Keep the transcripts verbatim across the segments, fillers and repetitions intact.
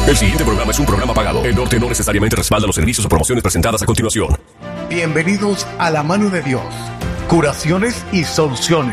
El siguiente programa es un programa pagado. El Norte no necesariamente respalda los servicios o promociones presentadas a continuación. Bienvenidos a La Mano de Dios, curaciones y soluciones.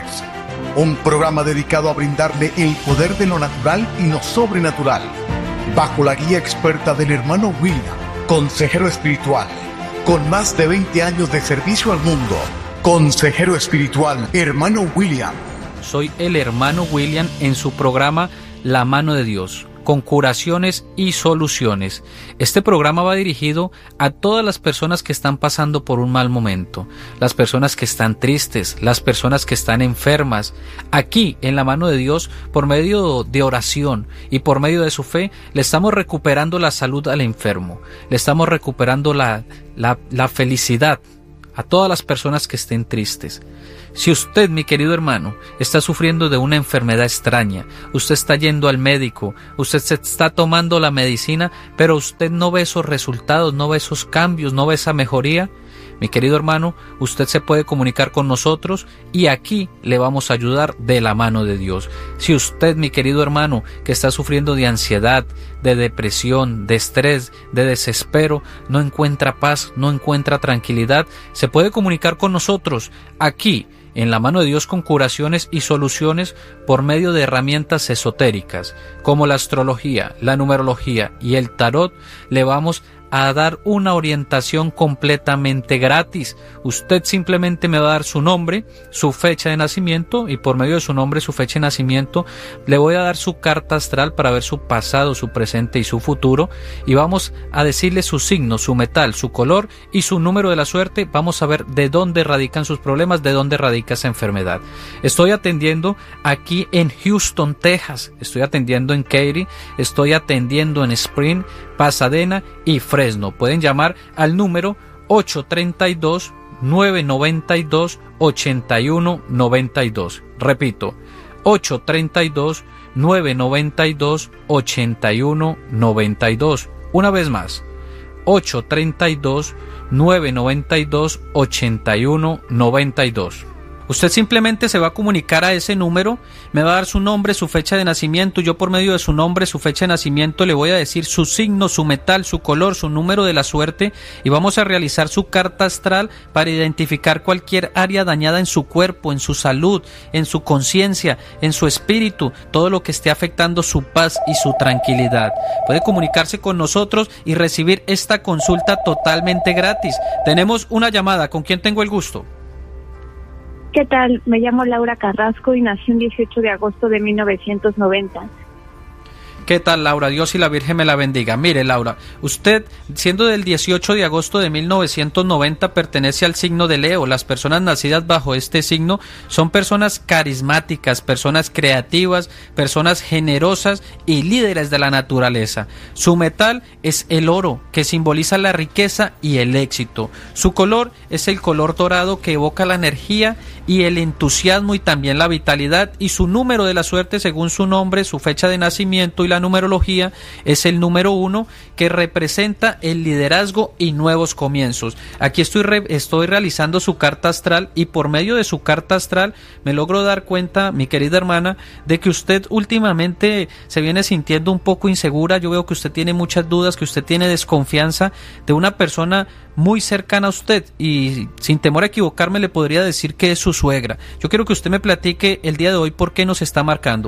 Un programa dedicado a brindarle el poder de lo natural y lo sobrenatural. Bajo la guía experta del hermano William, consejero espiritual. Con más de veinte años de servicio al mundo. Consejero espiritual, hermano William. Soy el hermano William en su programa La Mano de Dios, con curaciones y soluciones. Este programa va dirigido a todas las personas que están pasando por un mal momento, las personas que están tristes, las personas que están enfermas. Aquí, en La Mano de Dios, por medio de oración y por medio de su fe, le estamos recuperando la salud al enfermo, le estamos recuperando la, la, la felicidad a todas las personas que estén tristes. Si usted, mi querido hermano, está sufriendo de una enfermedad extraña, usted está yendo al médico, usted se está tomando la medicina, pero usted no ve esos resultados, no ve esos cambios, no ve esa mejoría, mi querido hermano, usted se puede comunicar con nosotros y aquí le vamos a ayudar de la mano de Dios. Si usted, mi querido hermano, que está sufriendo de ansiedad, de depresión, de estrés, de desespero, no encuentra paz, no encuentra tranquilidad, se puede comunicar con nosotros aquí, en La Mano de Dios, con curaciones y soluciones por medio de herramientas esotéricas, como la astrología, la numerología y el tarot. Le vamos a dar una orientación completamente gratis. Usted simplemente me va a dar su nombre, su fecha de nacimiento, y por medio de su nombre, su fecha de nacimiento, le voy a dar su carta astral para ver su pasado, su presente y su futuro, y vamos a decirle su signo, su metal, su color y su número de la suerte. Vamos a ver de dónde radican sus problemas, de dónde radica esa enfermedad. Estoy atendiendo aquí en Houston, Texas, estoy atendiendo en Katy, estoy atendiendo en Spring, Pasadena y Fresno. Pueden llamar al número ocho tres dos, nueve nueve dos, ocho uno nueve dos. Repito, ocho tres dos, nueve nueve dos, ocho uno nueve dos. Una vez más, ocho tres dos, nueve nueve dos, ocho uno nueve dos. Usted simplemente se va a comunicar a ese número, me va a dar su nombre, su fecha de nacimiento, yo por medio de su nombre, su fecha de nacimiento le voy a decir su signo, su metal, su color, su número de la suerte, y vamos a realizar su carta astral para identificar cualquier área dañada en su cuerpo, en su salud, en su conciencia, en su espíritu, todo lo que esté afectando su paz y su tranquilidad. Puede comunicarse con nosotros y recibir esta consulta totalmente gratis. Tenemos una llamada, ¿con quién tengo el gusto? ¿Qué tal? Me llamo Laura Carrasco y nací el dieciocho de agosto de mil novecientos noventa. ¿Qué tal, Laura? Dios y la Virgen me la bendiga. Mire, Laura, usted, siendo del dieciocho de agosto de mil novecientos noventa, pertenece al signo de Leo. Las personas nacidas bajo este signo son personas carismáticas, personas creativas, personas generosas y líderes de la naturaleza. Su metal es el oro, que simboliza la riqueza y el éxito. Su color es el color dorado, que evoca la energía y el entusiasmo y también la vitalidad. Y su número de la suerte, según su nombre, su fecha de nacimiento y la numerología, es el número uno, que representa el liderazgo y nuevos comienzos. Aquí estoy, re, estoy realizando su carta astral, y por medio de su carta astral me logro dar cuenta, mi querida hermana, de que usted últimamente se viene sintiendo un poco insegura. Yo veo que usted tiene muchas dudas, que usted tiene desconfianza de una persona muy cercana a usted, y sin temor a equivocarme le podría decir que es su suegra. Yo quiero que usted me platique el día de hoy por qué nos está marcando.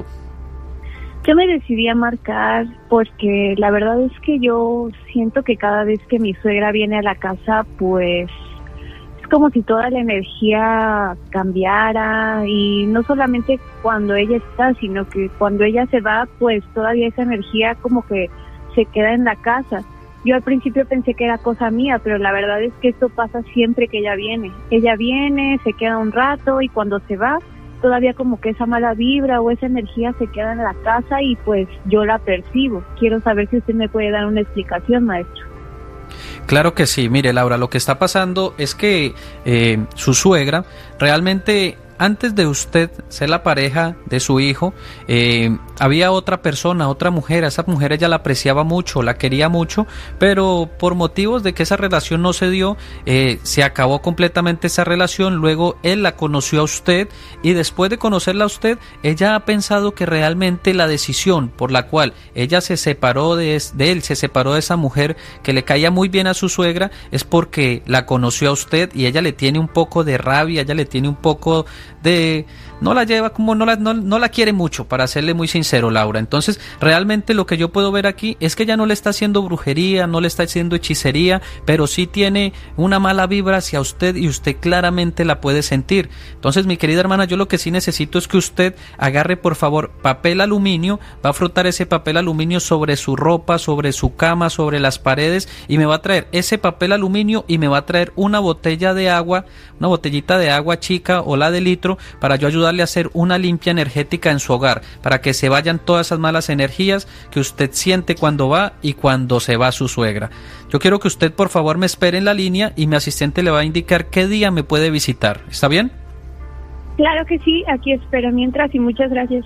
Yo me decidí a marcar porque la verdad es que yo siento que cada vez que mi suegra viene a la casa, pues es como si toda la energía cambiara, y no solamente cuando ella está, sino que cuando ella se va, pues todavía esa energía como que se queda en la casa. Yo al principio pensé que era cosa mía, pero la verdad es que esto pasa siempre que ella viene. Ella viene, se queda un rato, y cuando se va, todavía como que esa mala vibra o esa energía se queda en la casa, y pues yo la percibo. Quiero saber si usted me puede dar una explicación, maestro. Claro que sí. Mire, Laura, lo que está pasando es que eh, su suegra realmente antes de usted ser la pareja de su hijo, eh, había otra persona, otra mujer. A esa mujer ella la apreciaba mucho, la quería mucho, pero por motivos de que esa relación no se dio, eh, se acabó completamente esa relación. Luego él la conoció a usted y después de conocerla a usted, ella ha pensado que realmente la decisión por la cual ella se separó de, de él, se separó de esa mujer que le caía muy bien a su suegra, es porque la conoció a usted y ella le tiene un poco de rabia, ella le tiene un poco de... no la lleva como, no la, no, no la quiere mucho, para serle muy sincero, Laura. Entonces, realmente lo que yo puedo ver aquí es que ella no le está haciendo brujería, no le está haciendo hechicería, pero sí tiene una mala vibra hacia usted y usted claramente la puede sentir. Entonces, mi querida hermana, yo lo que sí necesito es que usted agarre, por favor, papel aluminio, va a frotar ese papel aluminio sobre su ropa, sobre su cama, sobre las paredes, y me va a traer ese papel aluminio y me va a traer una botella de agua, una botellita de agua chica o la de litro, para yo ayudarle a hacer una limpia energética en su hogar, para que se vayan todas esas malas energías que usted siente cuando va y cuando se va su suegra. Yo quiero que usted, por favor, me espere en la línea y mi asistente le va a indicar qué día me puede visitar. ¿Está bien? Claro que sí, aquí espero mientras y muchas gracias.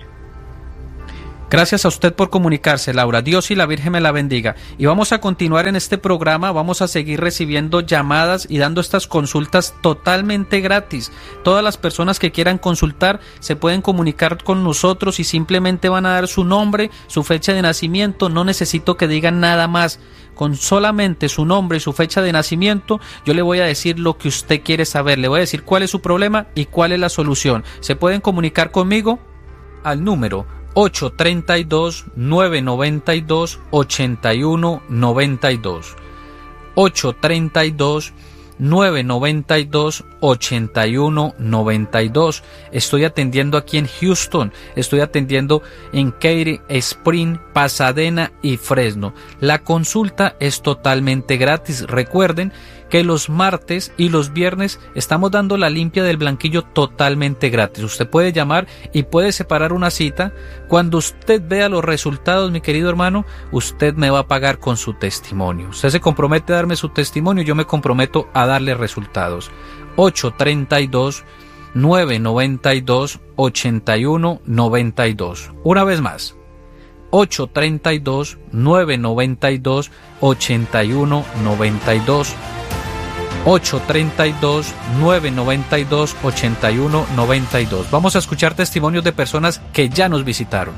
Gracias a usted por comunicarse, Laura. Dios y la Virgen me la bendiga. Y vamos a continuar en este programa, vamos a seguir recibiendo llamadas y dando estas consultas totalmente gratis. Todas las personas que quieran consultar se pueden comunicar con nosotros y simplemente van a dar su nombre, su fecha de nacimiento. No necesito que digan nada más. Con solamente su nombre y su fecha de nacimiento, yo le voy a decir lo que usted quiere saber. Le voy a decir cuál es su problema y cuál es la solución. Se pueden comunicar conmigo al número ocho tres dos, nueve nueve dos, ocho uno nueve dos. ocho tres dos, nueve nueve dos, ocho uno nueve dos. Estoy atendiendo aquí en Houston, estoy atendiendo en Katy, Spring, Pasadena y Fresno. La consulta es totalmente gratis. Recuerden que los martes y los viernes estamos dando la limpia del blanquillo totalmente gratis. Usted puede llamar y puede separar una cita. Cuando usted vea los resultados, mi querido hermano, usted me va a pagar con su testimonio. Usted se compromete a darme su testimonio y yo me comprometo a darle resultados. ocho tres dos, nueve nueve dos, ocho uno nueve dos. Una vez más. ocho tres dos, nueve nueve dos, ocho uno nueve dos. ocho tres dos, nueve nueve dos, ocho uno nueve dos. Vamos a escuchar testimonios de personas que ya nos visitaron.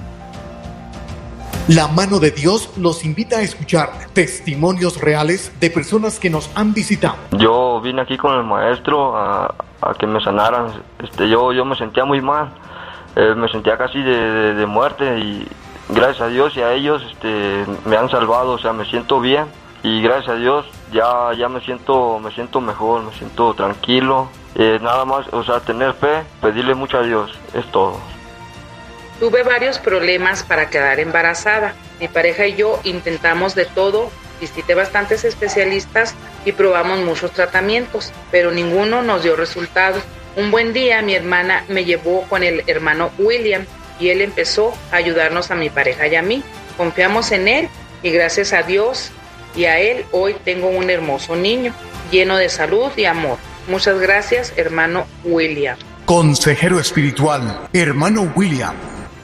La mano de Dios los invita a escuchar testimonios reales de personas que nos han visitado. Yo vine aquí con el maestro a, a que me sanaran. Este, yo, yo me sentía muy mal, eh, me sentía casi de, de, de muerte y gracias a Dios y a ellos este, me han salvado, o sea, me siento bien. Y gracias a Dios ya, ya me siento me siento mejor, me siento tranquilo. Eh, nada más, o sea, tener fe, pedirle mucho a Dios, es todo. Tuve varios problemas para quedar embarazada. Mi pareja y yo intentamos de todo, visité bastantes especialistas y probamos muchos tratamientos, pero ninguno nos dio resultado. Un buen día mi hermana me llevó con el hermano William y él empezó a ayudarnos a mi pareja y a mí. Confiamos en él y gracias a Dios y a él hoy tengo un hermoso niño, lleno de salud y amor. Muchas gracias, hermano William. Consejero espiritual, hermano William.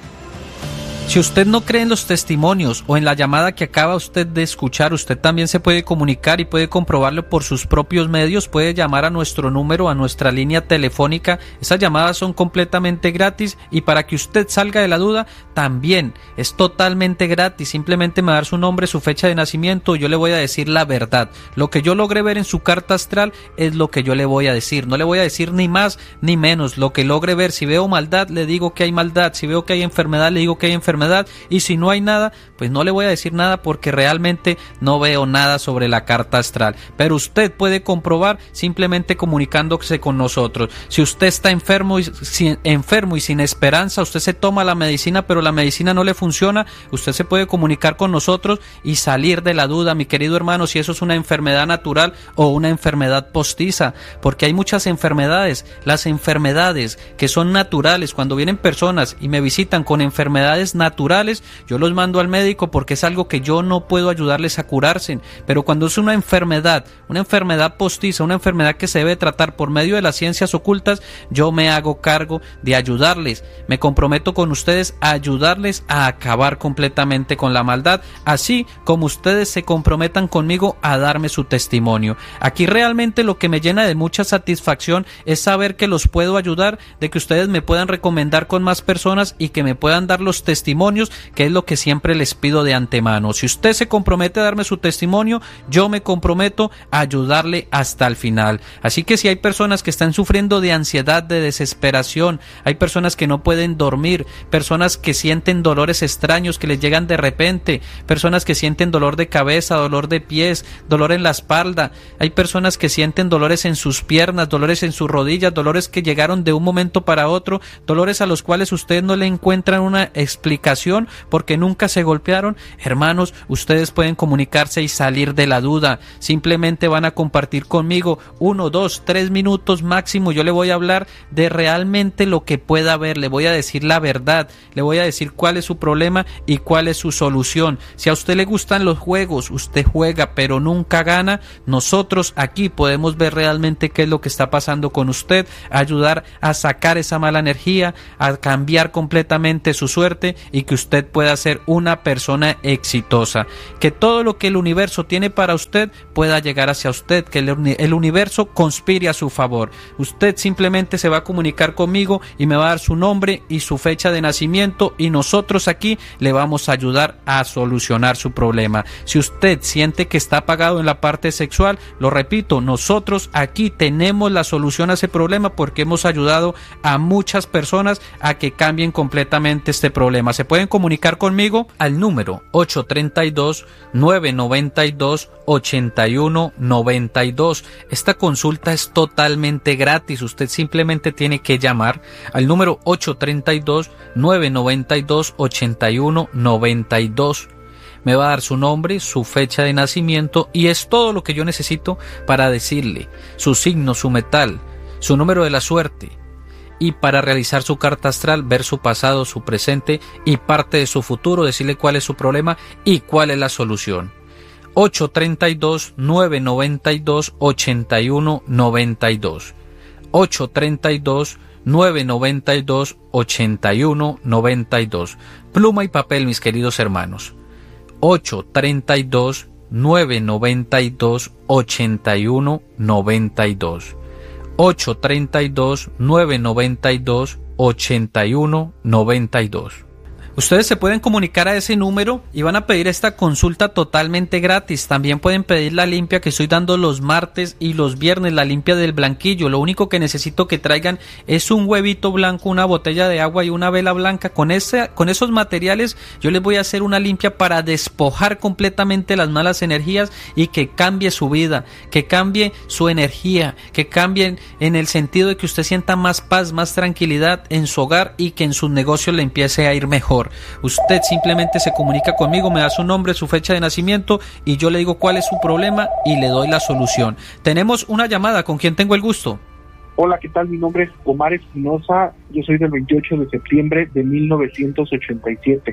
Si usted no cree en los testimonios o en la llamada que acaba usted de escuchar, usted también se puede comunicar y puede comprobarlo por sus propios medios. Puede llamar a nuestro número, a nuestra línea telefónica. Esas llamadas son completamente gratis y para que usted salga de la duda, también es totalmente gratis. Simplemente me va a dar su nombre, su fecha de nacimiento, yo le voy a decir la verdad. Lo que yo logré ver en su carta astral es lo que yo le voy a decir. No le voy a decir ni más ni menos. Lo que logre ver, si veo maldad, le digo que hay maldad. Si veo que hay enfermedad, le digo que hay enfermedad. Y si no hay nada, pues no le voy a decir nada porque realmente no veo nada sobre la carta astral. Pero usted puede comprobar simplemente comunicándose con nosotros. Si usted está enfermo y, si, enfermo y sin esperanza, usted se toma la medicina pero la medicina no le funciona, usted se puede comunicar con nosotros y salir de la duda, mi querido hermano, si eso es una enfermedad natural o una enfermedad postiza, porque hay muchas enfermedades. Las enfermedades que son naturales, cuando vienen personas y me visitan con enfermedades naturales, naturales, yo los mando al médico porque es algo que yo no puedo ayudarles a curarse. Pero cuando es una enfermedad, una enfermedad postiza, una enfermedad que se debe tratar por medio de las ciencias ocultas, yo me hago cargo de ayudarles. Me comprometo con ustedes a ayudarles a acabar completamente con la maldad, así como ustedes se comprometan conmigo a darme su testimonio. Aquí realmente lo que me llena de mucha satisfacción es saber que los puedo ayudar, de que ustedes me puedan recomendar con más personas y que me puedan dar los testimonios, que es lo que siempre les pido de antemano. Si usted se compromete a darme su testimonio, yo me comprometo a ayudarle hasta el final. Así que si hay personas que están sufriendo de ansiedad, de desesperación, hay personas que no pueden dormir, personas que sienten dolores extraños que les llegan de repente, personas que sienten dolor de cabeza, dolor de pies, dolor en la espalda, hay personas que sienten dolores en sus piernas, dolores en sus rodillas, dolores que llegaron de un momento para otro, dolores a los cuales ustedes no le encuentran una explicación porque nunca se golpearon. Hermanos, ustedes pueden comunicarse y salir de la duda. Simplemente van a compartir conmigo uno, dos, tres minutos máximo. Yo le voy a hablar de realmente lo que pueda haber, le voy a decir la verdad, le voy a decir cuál es su problema y cuál es su solución. Si a usted le gustan los juegos, usted juega pero nunca gana, nosotros aquí podemos ver realmente qué es lo que está pasando con usted, ayudar a sacar esa mala energía, a cambiar completamente su suerte y que usted pueda ser una persona exitosa, que todo lo que el universo tiene para usted pueda llegar hacia usted, que el, el universo conspire a su favor. Usted simplemente se va a comunicar conmigo y me va a dar su nombre y su fecha de nacimiento y nosotros aquí le vamos a ayudar a solucionar su problema. Si usted siente que está apagado en la parte sexual, lo repito, nosotros aquí tenemos la solución a ese problema porque hemos ayudado a muchas personas a que cambien completamente este problema. Se pueden comunicar conmigo al número ocho tres dos, nueve nueve dos, ocho uno nueve dos. Esta consulta es totalmente gratis. Usted simplemente tiene que llamar al número ocho tres dos, nueve nueve dos, ocho uno nueve dos. Me va a dar su nombre, su fecha de nacimiento y es todo lo que yo necesito para decirle su signo, su metal, su número de la suerte, y para realizar su carta astral, ver su pasado, su presente y parte de su futuro, decirle cuál es su problema y cuál es la solución. ocho tres dos, nueve nueve dos, ocho uno nueve dos. ocho tres dos, nueve nueve dos, ocho uno nueve dos. Pluma y papel, mis queridos hermanos. ocho tres dos, nueve nueve dos, ocho uno nueve dos. ocho tres dos, nueve nueve dos, ocho uno nueve dos. Ustedes se pueden comunicar a ese número y van a pedir esta consulta totalmente gratis. También pueden pedir la limpia que estoy dando los martes y los viernes, la limpia del blanquillo. Lo único que necesito que traigan es un huevito blanco, una botella de agua y una vela blanca. Con ese, con esos materiales yo les voy a hacer una limpia para despojar completamente las malas energías y que cambie su vida, que cambie su energía, que cambie en el sentido de que usted sienta más paz, más tranquilidad en su hogar y que en sus negocios le empiece a ir mejor. Usted simplemente se comunica conmigo, me da su nombre, su fecha de nacimiento y yo le digo cuál es su problema y le doy la solución. Tenemos una llamada, ¿con quién tengo el gusto? Hola, ¿qué tal? Mi nombre es Omar Espinosa, yo soy del veintiocho de septiembre de mil novecientos ochenta y siete.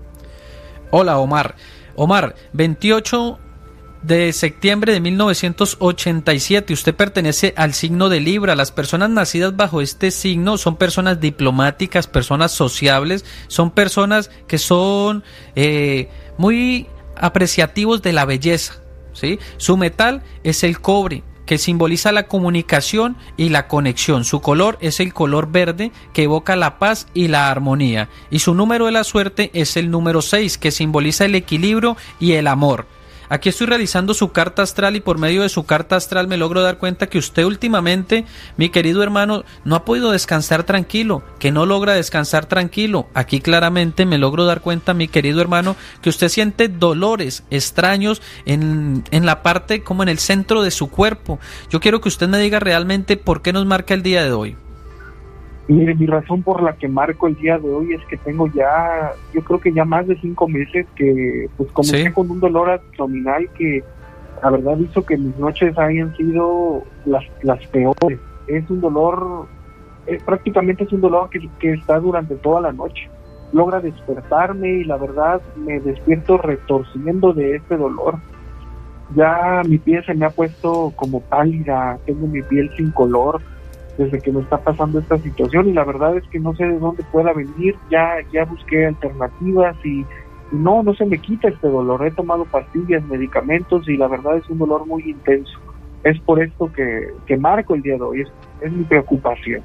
Hola, Omar. Omar, veintiocho de septiembre de mil novecientos ochenta y siete, usted pertenece al signo de Libra. Las personas nacidas bajo este signo son personas diplomáticas, personas sociables, son personas que son eh, muy apreciativos de la belleza, ¿sí? Su metal es el cobre, que simboliza la comunicación y la conexión. Su color es el color verde, que evoca la paz y la armonía. Y su número de la suerte es el número seis, que simboliza el equilibrio y el amor. Aquí estoy realizando su carta astral y por medio de su carta astral me logro dar cuenta que usted últimamente, mi querido hermano, no ha podido descansar tranquilo, que no logra descansar tranquilo. Aquí claramente me logro dar cuenta, mi querido hermano, que usted siente dolores extraños en, en la parte, como en el centro de su cuerpo. Yo quiero que usted me diga realmente por qué nos marca el día de hoy. Mire, mi razón por la que marco el día de hoy es que tengo ya, yo creo que ya más de cinco meses que pues comencé ¿Sí? con un dolor abdominal que la verdad hizo que mis noches hayan sido las, las peores. Es un dolor, eh, prácticamente es un dolor que, que está durante toda la noche. logra despertarme y la verdad me despierto retorciendo de este dolor. Ya mi piel se me ha puesto como pálida, tengo mi piel sin color desde que me está pasando esta situación y la verdad es que no sé de dónde pueda venir. Ya ya busqué alternativas y, y no, no se me quita este dolor. He tomado pastillas, medicamentos y la verdad es un dolor muy intenso. Es por esto que, que marco el día de hoy, es, es mi preocupación.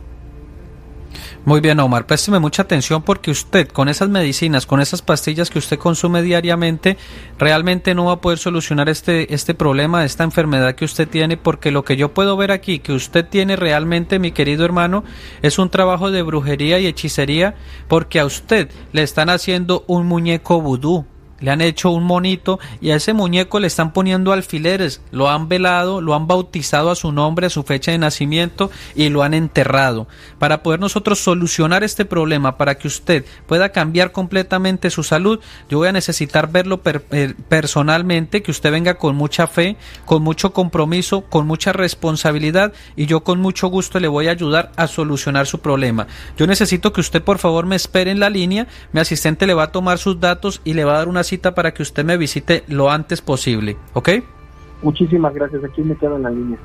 Muy bien, Omar, présteme mucha atención porque usted con esas medicinas, con esas pastillas que usted consume diariamente, realmente no va a poder solucionar este, este problema, esta enfermedad que usted tiene, porque lo que yo puedo ver aquí que usted tiene realmente, mi querido hermano, es un trabajo de brujería y hechicería, porque a usted le están haciendo un muñeco vudú. Le han hecho un monito y a ese muñeco le están poniendo alfileres, lo han velado, lo han bautizado a su nombre, a su fecha de nacimiento y lo han enterrado. Para poder nosotros solucionar este problema, para que usted pueda cambiar completamente su salud, yo voy a necesitar verlo per, per, personalmente, que usted venga con mucha fe, con mucho compromiso, con mucha responsabilidad y yo con mucho gusto le voy a ayudar a solucionar su problema. Yo necesito que usted por favor me espere en la línea, mi asistente le va a tomar sus datos y le va a dar una cita para que usted me visite lo antes posible, ¿ok? Muchísimas gracias, aquí me quedo en la línea.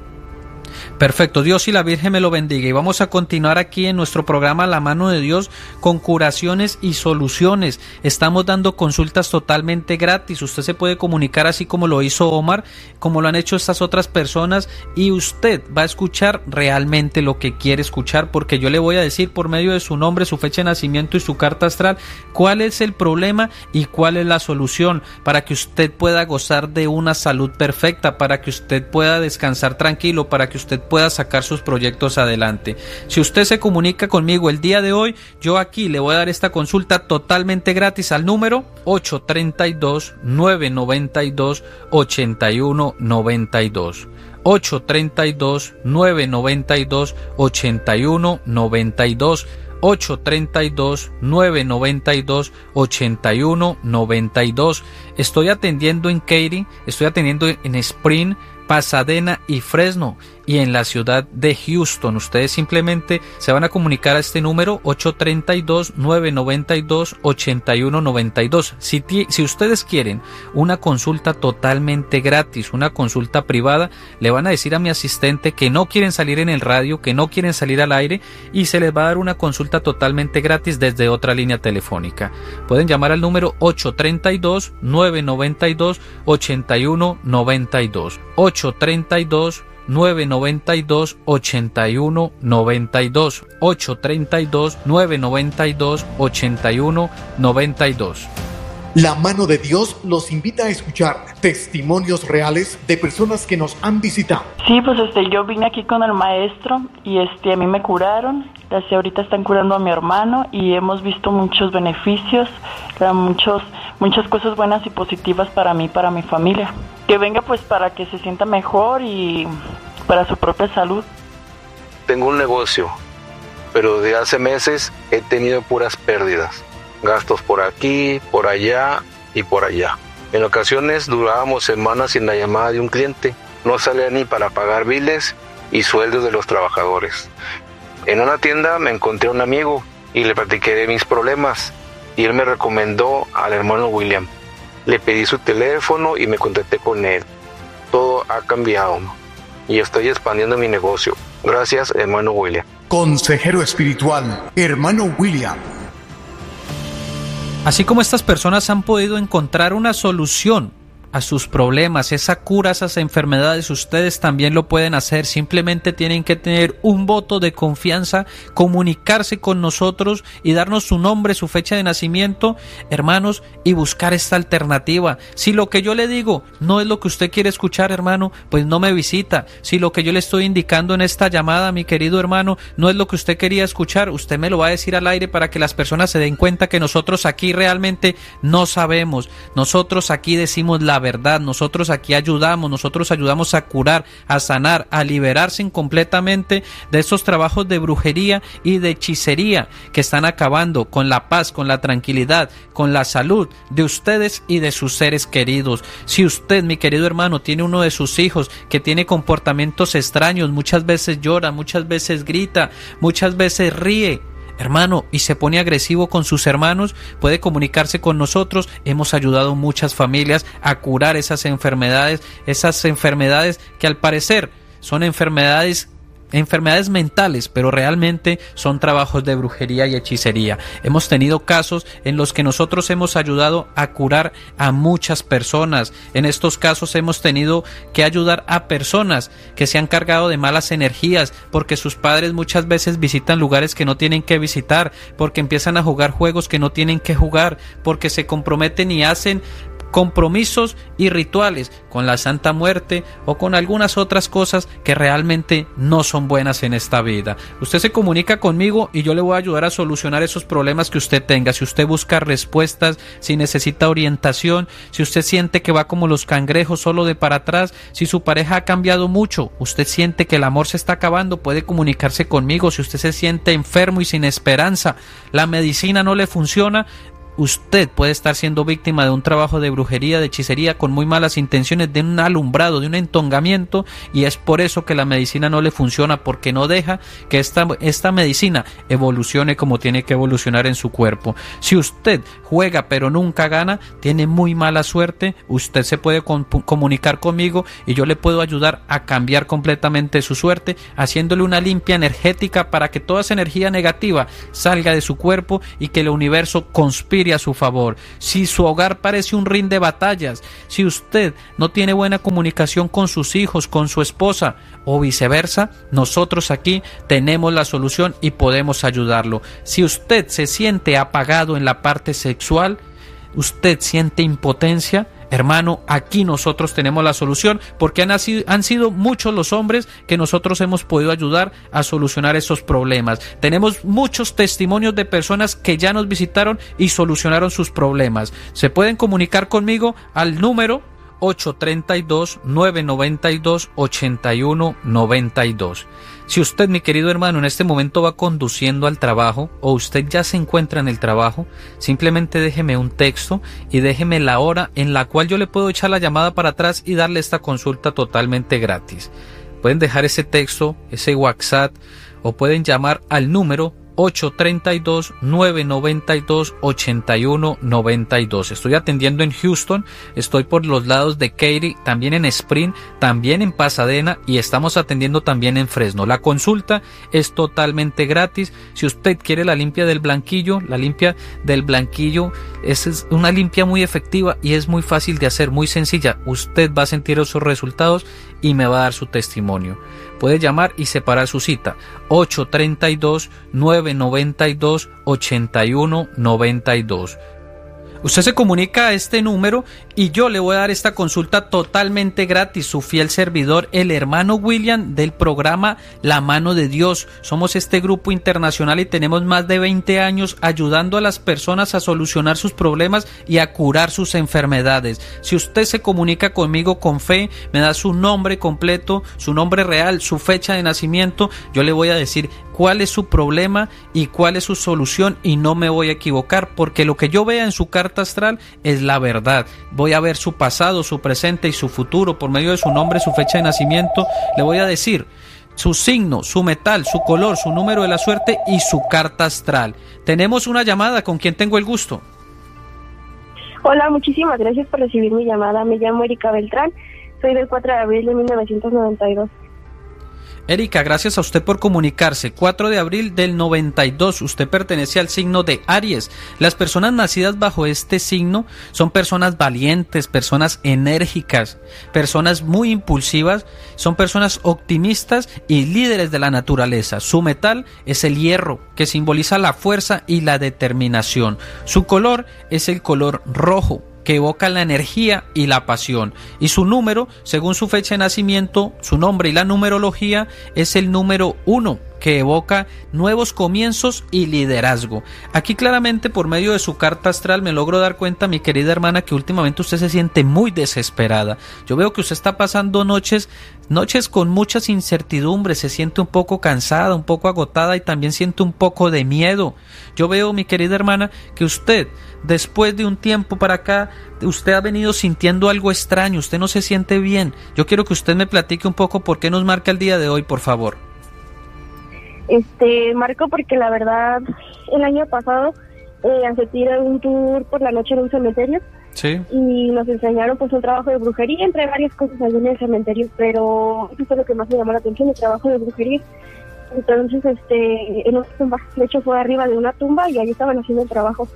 Perfecto, Dios y la Virgen me lo bendiga y vamos a continuar aquí en nuestro programa La Mano de Dios con curaciones y soluciones. Estamos dando consultas totalmente gratis, usted se puede comunicar así como lo hizo Omar, como lo han hecho estas otras personas y usted va a escuchar realmente lo que quiere escuchar, porque yo le voy a decir por medio de su nombre, su fecha de nacimiento y su carta astral cuál es el problema y cuál es la solución para que usted pueda gozar de una salud perfecta, para que usted pueda descansar tranquilo, para que usted pueda sacar sus proyectos adelante. Si usted se comunica conmigo el día de hoy, yo aquí le voy a dar esta consulta totalmente gratis al número ocho tres dos, nueve nueve dos, ocho uno nueve dos. ocho tres dos, nueve nueve dos, ocho uno nueve dos. ocho tres dos, nueve nueve dos, ocho uno nueve dos. Estoy atendiendo en Katy, estoy atendiendo en Spring, Pasadena y Fresno y en la ciudad de Houston. Ustedes simplemente se van a comunicar a este número ocho tres dos, nueve nueve dos, ocho uno nueve dos. Si, si ustedes quieren una consulta totalmente gratis, una consulta privada, le van a decir a mi asistente que no quieren salir en el radio, que no quieren salir al aire y se les va a dar una consulta totalmente gratis desde otra línea telefónica. Pueden llamar al número ocho tres dos, nueve nueve dos, ocho uno nueve dos. ocho tres dos, nueve nueve dos, ocho uno nueve dos. ocho tres dos, nueve nueve dos, ocho uno nueve dos. La Mano de Dios los invita a escuchar testimonios reales de personas que nos han visitado. Sí, pues este, yo vine aquí con el maestro y este, a mí me curaron. Así ahorita están curando a mi hermano y hemos visto muchos beneficios, muchos, muchas cosas buenas y positivas para mí, para mi familia. Que venga pues para que se sienta mejor y para su propia salud. Tengo un negocio, pero de hace meses he tenido puras pérdidas. Gastos por aquí, por allá y por allá. En ocasiones durábamos semanas sin la llamada de un cliente. No salía ni para pagar biles y sueldos de los trabajadores. En una tienda me encontré a un amigo y le platiqué de mis problemas y él me recomendó al hermano William. Le pedí su teléfono y me contacté con él. Todo ha cambiado y estoy expandiendo mi negocio. Gracias, hermano William. Consejero espiritual, hermano William. Así como estas personas han podido encontrar una solución a sus problemas, esa cura, esas enfermedades, ustedes también lo pueden hacer. Simplemente tienen que tener un voto de confianza, comunicarse con nosotros y darnos su nombre, su fecha de nacimiento, hermanos, y buscar esta alternativa. Si lo que yo le digo no es lo que usted quiere escuchar, hermano, pues no me visita. Si lo que yo le estoy indicando en esta llamada, mi querido hermano, no es lo que usted quería escuchar, usted me lo va a decir al aire para que las personas se den cuenta que nosotros aquí realmente no sabemos. Nosotros aquí decimos la verdad, nosotros aquí ayudamos, nosotros ayudamos a curar, a sanar, a liberarse completamente de estos trabajos de brujería y de hechicería que están acabando con la paz, con la tranquilidad, con la salud de ustedes y de sus seres queridos. Si usted, mi querido hermano, tiene uno de sus hijos que tiene comportamientos extraños, muchas veces llora, muchas veces grita, muchas veces ríe, hermano, y se pone agresivo con sus hermanos, puede comunicarse con nosotros. Hemos ayudado muchas familias a curar esas enfermedades, esas enfermedades que al parecer son enfermedades enfermedades mentales, pero realmente son trabajos de brujería y hechicería. Hemos tenido casos en los que nosotros hemos ayudado a curar a muchas personas. En estos casos hemos tenido que ayudar a personas que se han cargado de malas energías porque sus padres muchas veces visitan lugares que no tienen que visitar, porque empiezan a jugar juegos que no tienen que jugar, porque se comprometen y hacen compromisos y rituales con la Santa Muerte o con algunas otras cosas que realmente no son buenas en esta vida. Usted se comunica conmigo y yo le voy a ayudar a solucionar esos problemas que usted tenga. Si usted busca respuestas, si necesita orientación, si usted siente que va como los cangrejos solo de para atrás, si su pareja ha cambiado mucho, usted siente que el amor se está acabando, puede comunicarse conmigo. Si usted se siente enfermo y sin esperanza, la medicina no le funciona, usted puede estar siendo víctima de un trabajo de brujería, de hechicería, con muy malas intenciones, de un alumbrado, de un entongamiento, y es por eso que la medicina no le funciona, porque no deja que esta, esta medicina evolucione como tiene que evolucionar en su cuerpo. Si usted juega pero nunca gana, tiene muy mala suerte, usted se puede com- comunicar conmigo y yo le puedo ayudar a cambiar completamente su suerte, haciéndole una limpia energética para que toda esa energía negativa salga de su cuerpo y que el universo conspire a su favor. Si su hogar parece un ring de batallas, si usted no tiene buena comunicación con sus hijos, con su esposa o viceversa, nosotros aquí tenemos la solución y podemos ayudarlo. Si usted se siente apagado en la parte sexual, usted siente impotencia, hermano, aquí nosotros tenemos la solución, porque han, sido, han sido muchos los hombres que nosotros hemos podido ayudar a solucionar esos problemas. Tenemos muchos testimonios de personas que ya nos visitaron y solucionaron sus problemas. Se pueden comunicar conmigo al número ocho tres dos, nueve nueve dos, ocho uno nueve dos. Si usted, mi querido hermano, en este momento va conduciendo al trabajo o usted ya se encuentra en el trabajo, simplemente déjeme un texto y déjeme la hora en la cual yo le puedo echar la llamada para atrás y darle esta consulta totalmente gratis. Pueden dejar ese texto, ese WhatsApp, o pueden llamar al número ocho tres dos, nueve nueve dos, ocho uno nueve dos. Estoy atendiendo en Houston, estoy por los lados de Katy, también en Spring, también en Pasadena, y estamos atendiendo también en Fresno. La consulta es totalmente gratis. Si usted quiere la limpia del blanquillo, la limpia del blanquillo es una limpia muy efectiva y es muy fácil de hacer, muy sencilla. Usted va a sentir esos resultados y me va a dar su testimonio. Puede llamar y separar su cita ocho tres dos, nueve nueve dos, ocho uno nueve dos. Usted se comunica a este número y yo le voy a dar esta consulta totalmente gratis. Su fiel servidor, el hermano William, del programa La Mano de Dios. Somos este grupo internacional y tenemos más de veinte años ayudando a las personas a solucionar sus problemas y a curar sus enfermedades. Si usted se comunica conmigo con fe, me da su nombre completo, su nombre real, su fecha de nacimiento, yo le voy a decir cuál es su problema y cuál es su solución, y no me voy a equivocar, porque lo que yo vea en su carta astral es la verdad. Voy a ver su pasado, su presente y su futuro por medio de su nombre, su fecha de nacimiento. Le voy a decir su signo, su metal, su color, su número de la suerte y su carta astral. Tenemos una llamada. ¿Con quién tengo el gusto? Hola, muchísimas gracias por recibir mi llamada. Me llamo Erika Beltrán, soy del cuatro de abril de mil novecientos noventa y dos. Erika, gracias a usted por comunicarse. cuatro de abril del noventa y dos, usted pertenece al signo de Aries. Las personas nacidas bajo este signo son personas valientes, personas enérgicas, personas muy impulsivas, son personas optimistas y líderes de la naturaleza. Su metal es el hierro, que simboliza la fuerza y la determinación. Su color es el color rojo, que evoca la energía y la pasión, y su número, según su fecha de nacimiento, su nombre y la numerología, es el número uno, que evoca nuevos comienzos y liderazgo. Aquí claramente, por medio de su carta astral, me logro dar cuenta, mi querida hermana, que últimamente usted se siente muy desesperada. Yo veo que usted está pasando noches noches con muchas incertidumbres, se siente un poco cansada, un poco agotada y también siente un poco de miedo. Yo veo, mi querida hermana, que usted, después de un tiempo para acá, usted ha venido sintiendo algo extraño, usted no se siente bien. Yo quiero que usted me platique un poco por qué nos marca el día de hoy, por favor. Este, marco porque la verdad, el año pasado eh, asistí a un tour por la noche en un cementerio. Sí. Y nos enseñaron pues un trabajo de brujería, entre varias cosas allí en el cementerio, pero eso fue lo que más me llamó la atención, el trabajo de brujería. Entonces, este, en una tumba, de hecho fue arriba de una tumba y ahí estaban haciendo el trabajo.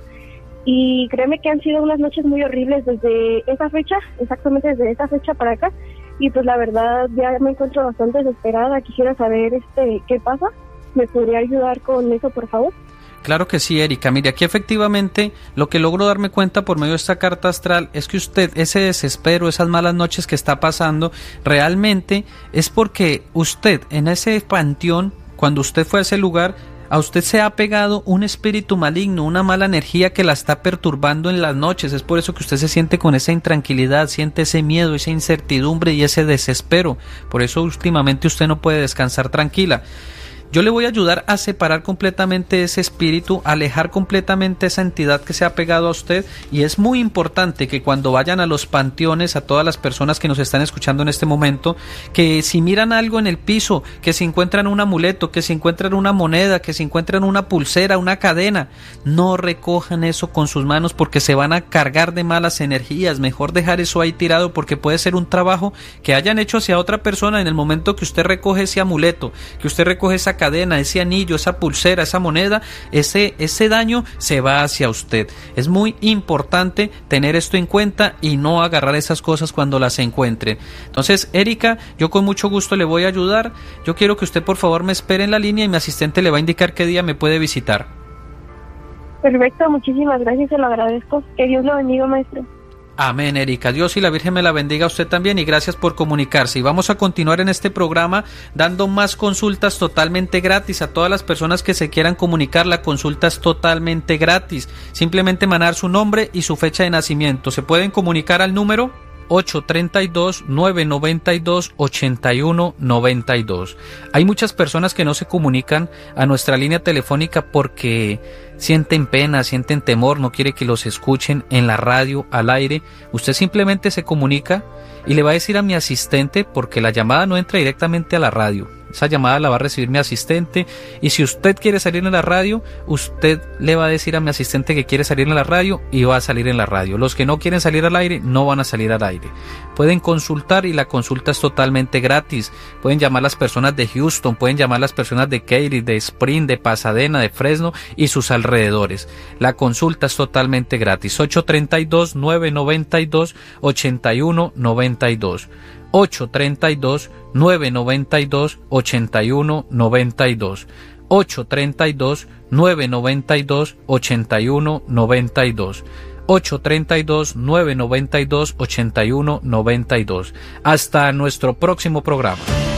Y créeme que han sido unas noches muy horribles desde esa fecha, exactamente desde esa fecha para acá. Y pues la verdad ya me encuentro bastante desesperada, quisiera saber este qué pasa. ¿Me podría ayudar con eso, por favor? Claro que sí, Erika. Mire, aquí efectivamente lo que logro darme cuenta por medio de esta carta astral es que usted, ese desespero, esas malas noches que está pasando, realmente es porque usted en ese panteón, cuando usted fue a ese lugar, a usted se ha pegado un espíritu maligno, una mala energía que la está perturbando en las noches. Es por eso que usted se siente con esa intranquilidad, siente ese miedo, esa incertidumbre y ese desespero. Por eso últimamente usted no puede descansar tranquila. Yo le voy a ayudar a separar completamente ese espíritu, a alejar completamente esa entidad que se ha pegado a usted, y es muy importante que cuando vayan a los panteones, a todas las personas que nos están escuchando en este momento, que si miran algo en el piso, que si encuentran un amuleto, que si encuentran una moneda, que si encuentran una pulsera, una cadena, no recojan eso con sus manos porque se van a cargar de malas energías. Mejor dejar eso ahí tirado porque puede ser un trabajo que hayan hecho hacia otra persona. En el momento que usted recoge ese amuleto, que usted recoge esa cadena, ese anillo, esa pulsera, esa moneda, ese, ese daño se va hacia usted. Es muy importante tener esto en cuenta y no agarrar esas cosas cuando las encuentren. Entonces, Erika, yo con mucho gusto le voy a ayudar. Yo quiero que usted por favor me espere en la línea y mi asistente le va a indicar qué día me puede visitar. Perfecto, muchísimas gracias, se lo agradezco. Que Dios lo bendiga, maestro. Amén, Erika. Dios y la Virgen me la bendiga a usted también y gracias por comunicarse. Y vamos a continuar en este programa dando más consultas totalmente gratis a todas las personas que se quieran comunicar. La consulta es totalmente gratis. Simplemente mandar su nombre y su fecha de nacimiento. Se pueden comunicar al número ocho tres dos, nueve nueve dos, ocho uno nueve dos. Hay muchas personas que no se comunican a nuestra línea telefónica porque sienten pena, sienten temor, no quiere que los escuchen en la radio, al aire. Usted simplemente se comunica y le va a decir a mi asistente, porque la llamada no entra directamente a la radio. Esa llamada la va a recibir mi asistente y si usted quiere salir en la radio, usted le va a decir a mi asistente que quiere salir en la radio y va a salir en la radio. Los que no quieren salir al aire no van a salir al aire. Pueden consultar y la consulta es totalmente gratis. Pueden llamar las personas de Houston, pueden llamar las personas de Katy, de Spring, de Pasadena, de Fresno y sus alrededores. La consulta es totalmente gratis. ocho tres dos, nueve nueve dos, ocho uno nueve dos. ocho tres dos, nueve nueve dos, ocho uno nueve dos. ocho tres dos, nueve nueve dos, ocho uno nueve dos. ocho tres dos, nueve nueve dos, ocho uno nueve dos. Hasta nuestro próximo programa.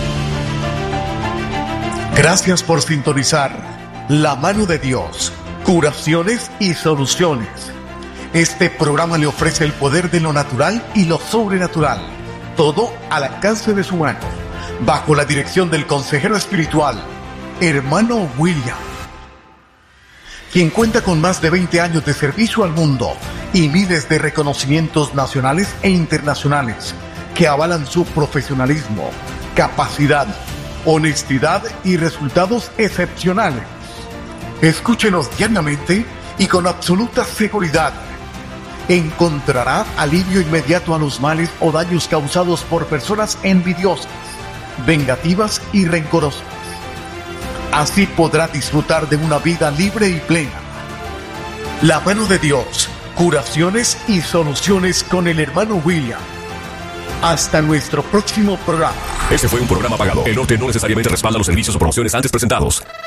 Gracias por sintonizar La Mano de Dios, curaciones y soluciones. Este programa le ofrece el poder de lo natural y lo sobrenatural, todo al alcance de su mano, bajo la dirección del consejero espiritual, hermano William, quien cuenta con más de veinte años de servicio al mundo y miles de reconocimientos nacionales e internacionales que avalan su profesionalismo, capacidad, honestidad y resultados excepcionales. Escúchenos diariamente y con absoluta seguridad encontrará alivio inmediato a los males o daños causados por personas envidiosas, vengativas y rencorosas. Así podrá disfrutar de una vida libre y plena. La Mano de Dios, curaciones y soluciones con el hermano William. Hasta nuestro próximo programa. Este fue un programa pagado. El norte no necesariamente respalda los servicios o promociones antes presentados.